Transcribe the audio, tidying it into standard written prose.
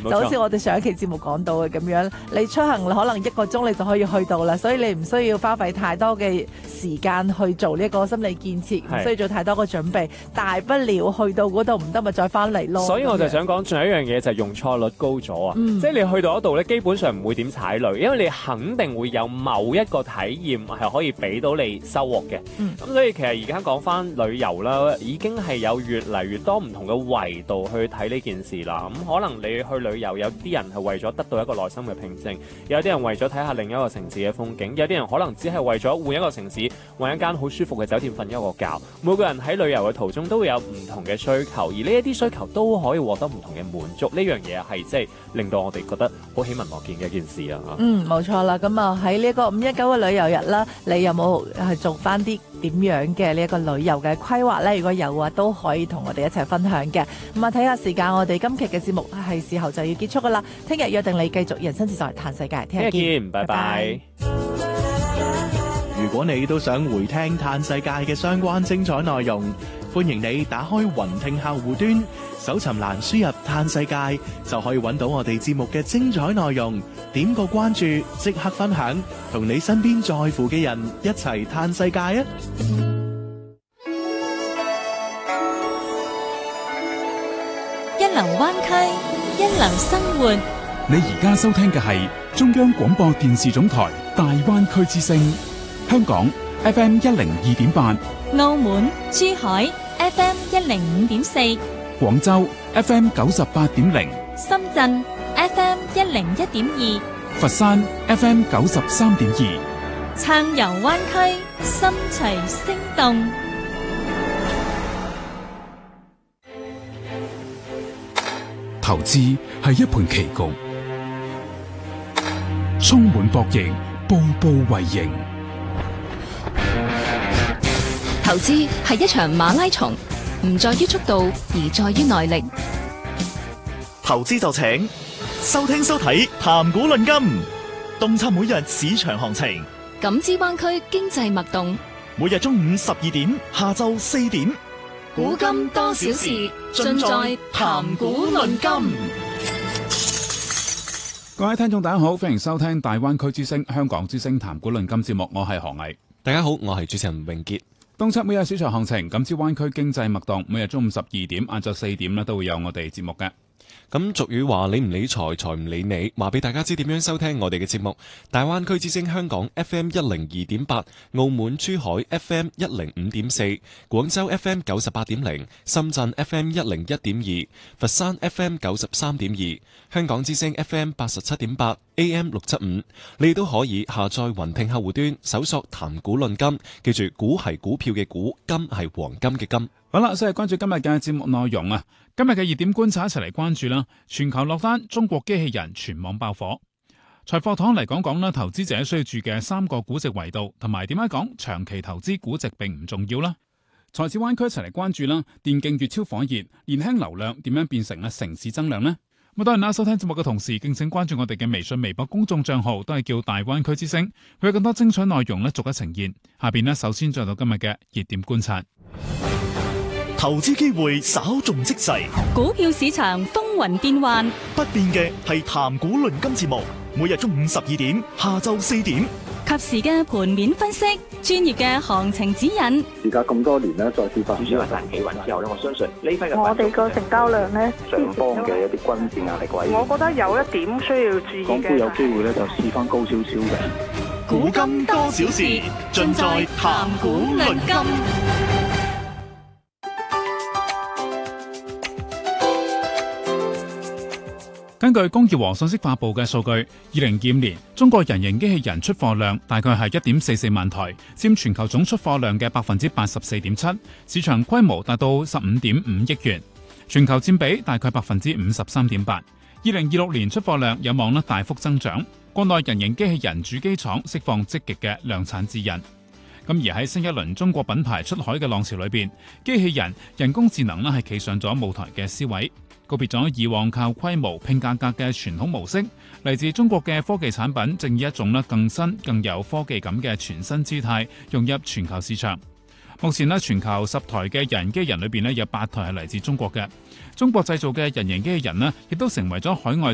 就錯好似我哋上一期節目講到嘅咁樣，你出行可能1個鐘你就可以去到啦，所以你唔需要花費太多嘅時間去做呢個心理建設，唔需要做太多嘅準備，大不了去到嗰度唔得咪再翻嚟咯。 所以我就想講，仲有一樣嘢就係用錯率高咗啊！即係你去到嗰度咧，基本上唔會點踩雷，因為你肯定會有某一個體驗係可以俾到你收穫嘅。咁所以其實而家講翻旅遊啦，已經係有越嚟越多唔同嘅維度去睇呢件事啦。咁可能你去旅遊，有啲人係為咗得到一個內心嘅平靜，有啲人為咗睇下另一個城市嘅風景，有啲人可能只係為咗換一個城市，揾一間好舒服嘅酒店瞓一個覺。每個人喺旅遊嘅途中都會有唔同嘅需求，而呢一啲需求都可以獲得唔同嘅滿足。呢樣嘢係即係令到我哋覺得好喜聞樂見嘅一件事啊！ 冇錯啦。咁啊喺呢個519嘅旅遊日啦，你有冇係做翻啲點樣嘅呢一個旅遊嘅規劃呢？如果有嘅話，都可以同我哋一齊分享嘅。咁啊，睇下時間，我哋今期嘅節目係時候就要結束噶啦。聽日約定你繼續人生自在嘆世界，聽日見， 拜拜。 如果你都想回聽嘆世界嘅相關精彩內容，歡迎你打開雲聽客戶端，搜尋欄輸入嘆世界，就可以揾到我哋節目嘅精彩內容。點個關注，即刻分享，同你身邊在乎嘅人一齊嘆世界啊！ 一流灣區，一流生活。 你而家收聽嘅係中央廣播電視總台大灣區之聲，香港 FM 102.8， 澳門、珠海 FM 105.4， 廣州 FM 98.0， 深圳 FM 101.2， 佛山 FM 93.2， 暢遊灣區，心隨聲動。 投資係一盤棋局，充滿博弈，步步為營。 投資係一場馬拉松，唔在於速度，而在於耐力。 投資就請收聽收睇談股論金，洞察每日市場行情， 感知灣區經濟脈動。 每日中午12點，下晝4點， 古今多少事，盡在談股論金。 各位聽眾大家好，歡迎收聽大灣區之聲香港之聲談股論金節目，我係何毅。 大家好，我係主持人永傑。 洞察每日市場行情，感知灣區經濟脈動，每日中午12點、晏晝4點都會有我哋節目嘅。 咁俗語話，你唔理財，財唔理你。話俾大家知點樣收聽我哋嘅節目。大灣區之聲香港 FM 102.8，澳門珠海 FM 105.4，廣州 FM 98.0，深圳 FM 101.2，佛山 FM 93.2，香港之聲 FM 87.8 AM 675。你都可以下載雲聽客戶端，搜索談股論金，記住股係股票嘅股，金係黃金嘅金。 好啦，先係關注今日嘅節目內容啊！今日嘅熱點觀察一齊嚟關注啦。全球落單，中國機器人全網爆火。財貨堂嚟講啦，投資者需要注嘅3個估值維度，同埋點解講長期投資估值並唔重要啦。財智灣區一齊嚟關注啦。電競月超火熱，年輕流量點樣變成城市增量呢？咁當然啦，收聽節目嘅同時，敬請關注我哋嘅微信、微博公眾賬號，都係叫大灣區之聲，會有更多精彩內容逐一呈現。下邊首先進入到今日嘅熱點觀察。 投資機會稍縱即逝， 股票市場風雲變幻， 不變嘅係談股論金節目，每日中午12點，下晝4點， 及時嘅盤面分析，專業嘅行情指引。 而家咁多年咧，再次發主要係彈企穩之後咧，我相信呢批嘅我哋個成交量咧， 上方嘅一啲均線壓力位， 我覺得有一點需要注意嘅。 港股有機會咧就試翻高少少嘅。 古今多少事，盡在談股論金。 根據工業和信息發佈嘅數據，2025年中國人形機器人出貨量大概係1.44萬台，佔全球總出貨量嘅84.7%，市場規模達到15.5億元，全球佔比大概53.8%。2026年出貨量有望大幅增長，國內人形機器人主機廠釋放積極嘅量產指引。咁而喺新一輪中國品牌出海嘅浪潮裏邊，機器人、人工智能係企上咗舞台嘅 C 位。告別咗以往靠規模拼價格嘅傳統模式，嚟自中國嘅科技產品正以一種更新、更有科技感嘅全新姿態融入全球市場。目前全球10台嘅人機人裏邊有8台係嚟自中國嘅。中國製造嘅人形機器人亦都成為咗海外